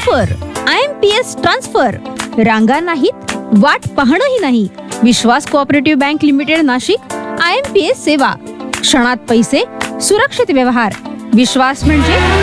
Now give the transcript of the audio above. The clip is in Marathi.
ट्रान्सफर. IMPS transfer. रांगा नाहीत, वाट पाहणंही नाही. विश्वास cooperative bank limited Nashik. IMPS सेवा. क्षणात पैसे, सुरक्षित व्यवहार. विश्वास म्हणजे